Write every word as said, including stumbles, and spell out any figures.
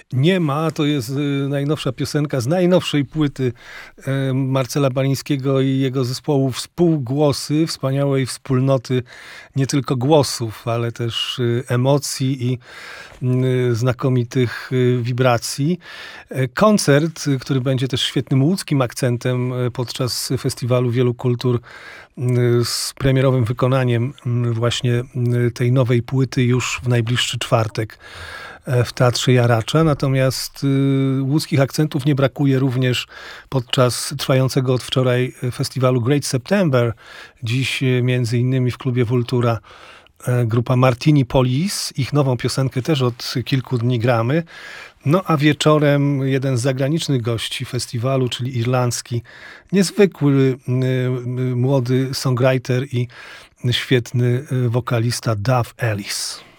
Nie ma, to jest najnowsza piosenka z najnowszej płyty Marcela Balińskiego i jego zespołu Współgłosy, wspaniałej wspólnoty nie tylko głosów, ale też emocji i znakomitych wibracji. Koncert, który będzie też świetnym łódzkim akcentem podczas Festiwalu Wielu Kultur z premierowym wykonaniem właśnie tej nowej płyty już w najbliższy czwartek w Teatrze Jaracza. Natomiast łódzkich akcentów nie brakuje również podczas trwającego od wczoraj festiwalu Great September. Dziś między innymi w klubie Vultura grupa Martini Police. Ich nową piosenkę też od kilku dni gramy. No a wieczorem jeden z zagranicznych gości festiwalu, czyli irlandzki, niezwykły młody songwriter i świetny wokalista Dave Ellis.